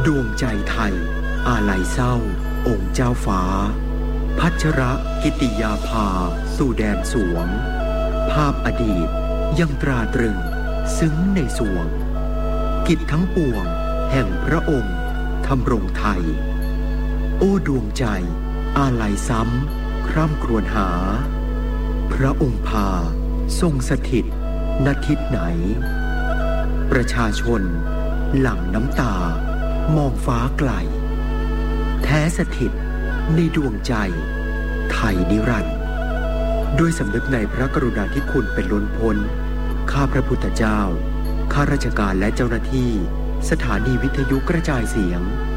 ดวงใจไทยอาลัยเศร้าองค์เจ้าฟ้าพัชรกิติยาภาสู่แดนสวงภาพอดีตยังตราตรึงซึ้งในสวงกิจทั้งปวงแห่งพระองค์ทำรงไทยโอ้ดวงใจอาลัยซ้ำคร่ำครวญหาพระองค์พาทรงสถิตณทิศไหนประชาชนหลั่งน้ำตามองฟ้าไกลแท้สถิตในดวงใจไทยนิรันดร์ด้วยสำนึกในพระกรุณาธิคุณเป็นล้นพ้นข้าพระพุทธเจ้าข้าราชการและเจ้าหน้าที่สถานีวิทยุกระจายเสียง